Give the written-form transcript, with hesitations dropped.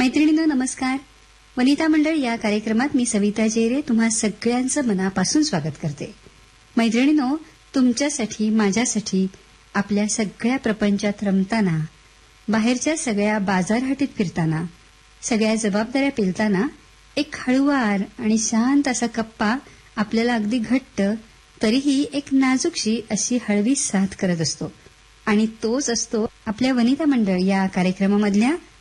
मैत्रिणींनो नमस्कार. वनिता मंडळ या कार्यक्रमात मी सविता जेरे तुम्हा सगळ्यांचं मनापासून स्वागत करते. मैत्रिणींनो, तुमच्यासाठी माझ्यासाठी आपल्या सगळ्या प्रपंचात रमताना, बाहेरच्या सगळ्या बाजारहाटीत फिरताना, सगळ्या जबाबदाऱ्या पेलताना एक हळुवार आणि शांत असा कप्पा आपल्याला अगदी घट्ट तरीही एक नाजूकशी अशी हळवी साथ करत असतो. आणि तोच असतो आपल्या वनिता मंडळ या कार्यक्रमामधल्या